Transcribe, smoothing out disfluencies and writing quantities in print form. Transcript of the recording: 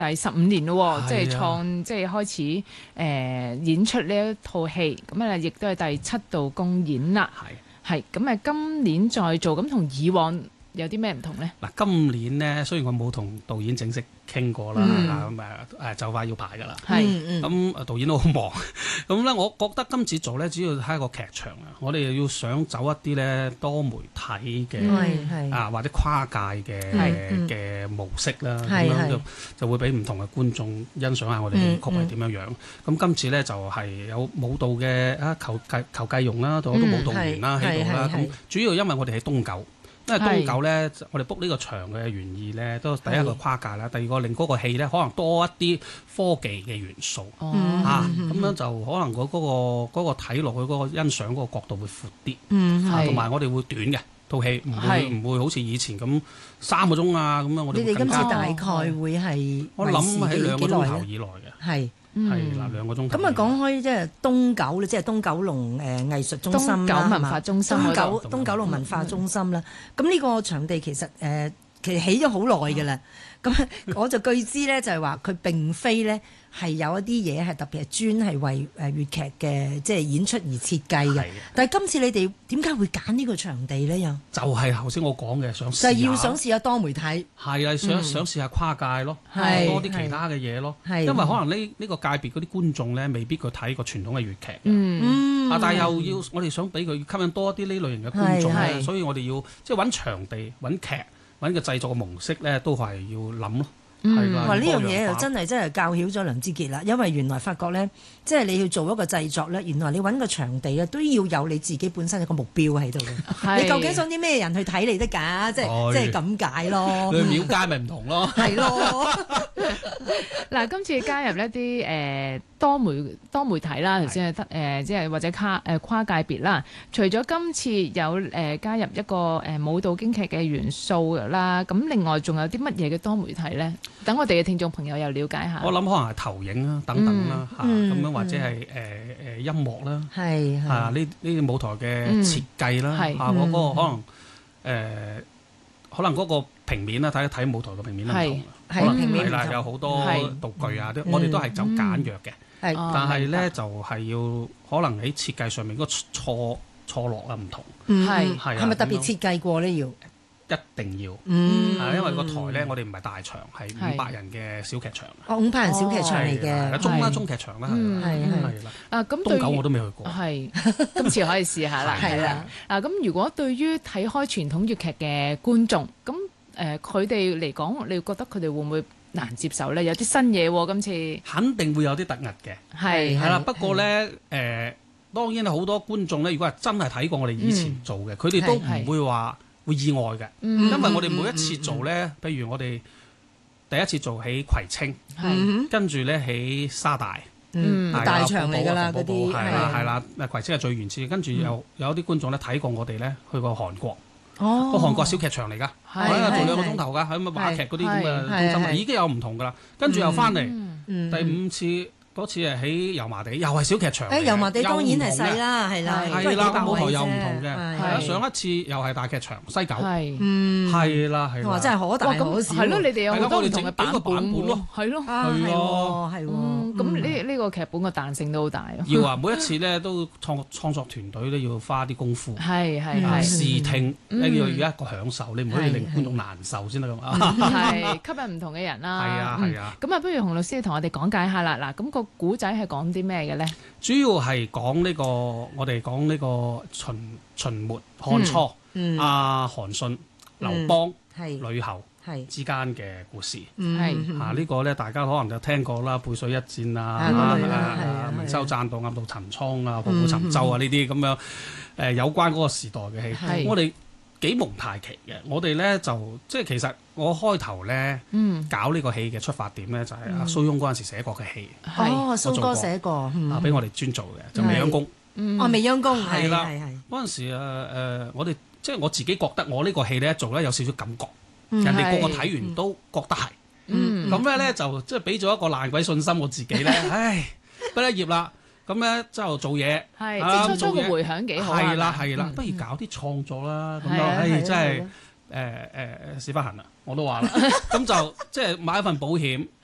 第15年咯，即係開始演出呢一套戲，咁啊亦都係第7度公演啦。係咁啊，今年再做，咁同以往有啲咩唔同呢？ 嗱，今年呢，雖然我冇同導演正式傾過啦，咁就快要排㗎啦。咁導演都好忙，咁咧我覺得今次做咧，主要係一個劇場啊。我哋要想走一啲咧多媒體嘅或者跨界嘅模式啦，咁樣就會俾唔同嘅觀眾欣賞下我哋戲曲係點樣樣。咁今次咧就係有舞蹈嘅裘繼容啦，同好多舞蹈員啦喺度啦。咁主要因為我哋喺東九。因為東九咧，我哋 book 呢個場嘅原意咧，都第一個跨界啦，第二個令嗰個戲咧可能多一啲科技嘅元素，咁樣就可能嗰個睇落去嗰個欣賞嗰個角度會闊啲，同埋我哋會短嘅套戲，唔會好似以前咁3個鐘啊咁樣。我哋你哋今次大概會係我諗喺2個鐘頭以內嘅，係啦2個鐘頭。 咁啊講開即係東九咧，即係東九龍藝術中心啦， 東九文化中心， 東九龍文化中心啦。咁呢個場地其實起咗好耐㗎啦。咁我就據知咧，就係話佢並非咧係有一啲嘢係特別係專係為粵劇嘅即係演出而設計嘅。但係今次你哋點解會揀呢個場地咧？又就係頭先我講嘅，想試就係要想試下多媒體， 係啊，想試下跨界咯，多啲其他嘅嘢咯。因為可能呢個界別嗰啲觀眾咧，未必佢睇過傳統嘅粵劇，但係又要我哋想俾佢吸引多啲呢類型嘅觀眾咧，所以我哋要即係揾場地、揾劇。揾個製作嘅模式咧，都係要諗咯。 哇！呢樣嘢又真係教曉咗梁之傑啦，因為原來發覺咧，即係你要做一個製作咧，原來你揾個場地咧都要有你自己本身一個目標喺度嘅。你究竟想啲咩人去睇你得㗎？即係咁解咯。 你廟街咪唔同咯。 係咯。 嗱，今次加入一啲多媒體啦，頭先係即係或者跨界別啦。除咗今次有加入一個舞蹈京劇嘅元素啦，咁另外仲有啲乜嘢嘅多媒體咧？等我哋嘅聽眾朋友又了解下。 我諗可能係投影啦，等等啦，咁樣或者係音樂啦，呢啲舞台嘅設計啦，嗰個可能嗰個平面啦，睇舞台嘅平面都唔同，可能係啦，有好多道具啊，我哋都係走簡約嘅，但係咧就係要可能喺設計上面嗰個錯落啊唔同， 係咪特別設計過咧？要一定要，因為個台咧，我哋唔係大場，係500人嘅小劇場。 500人小劇場嚟嘅， 中劇場啦， 係啦。咁東九我都未去過， 今次可以試下啦，係啦。咁如果對於睇開傳統粵劇嘅觀眾，咁佢哋嚟講，你覺得佢哋會唔會難接受咧？有啲新嘢喎，今次肯定會有啲突兀嘅，係啦。不過咧，當然好多觀眾咧，如果係真係睇過我哋以前做嘅，佢哋都唔會話會意外嘅，因為我哋每一次做咧，譬如我哋第一次做喺葵青，跟住咧喺沙大， 大場嚟㗎啦，嗰啲係啦，葵青係最原始，跟住有啲觀眾咧睇過我哋咧去過韓國，個韓國小劇場嚟㗎，做2個鐘頭㗎，喺咁話劇嗰啲咁嘅中心，已經有唔同㗎啦，跟住又翻嚟第5次。嗰次係喺油麻地，又係小劇場。 油麻地當然係細啦，係啦， 係啦，舞台又唔同嘅。係啊，上一次又係大劇場，西九。係啦，係。 哇！真係可大可小。 係咯，你哋有好多唔同嘅版本咯。 係咯， 係喎。 咁呢個劇本嘅彈性都好大。 要啊！每一次咧都創作團隊都要花啲功夫。 係視聽你要一個享受，你唔可以令觀眾難受先得㗎嘛。 係吸引唔同嘅人啦。 係啊。 咁啊，不如洪律師同我哋講解下啦。嗱，咁個古仔係講啲咩嘅咧？ 主要係講呢個，我哋講呢個秦末漢初，韓信、劉邦、呂后之間嘅故事。呢個咧大家可能就聽過啦，背水一戰啊，明修棧道、暗度陳倉啊，卧虎沉舟啊呢啲咁樣有關嗰個時代嘅戲。我哋幾蒙太奇嘅，我哋咧就即係其實我開頭咧搞呢個戲嘅出發點咧就係阿蘇翁嗰陣時寫過嘅戲， 蘇哥寫過， 俾我哋專做嘅就未央宮。 未央宮係啦，嗰陣時我哋即係我自己覺得我呢個戲咧做咧有少少感覺，人哋個個睇完都覺得係，咁咧就即係俾咗一個爛鬼信心我自己咧，畢咗業啦。咁咧之後做嘢， 即係初個迴響幾好啊！ 係啦，不如搞啲創作啦，咁樣，真係屎忽痕啦，我都話啦，咁就即係買一份保險，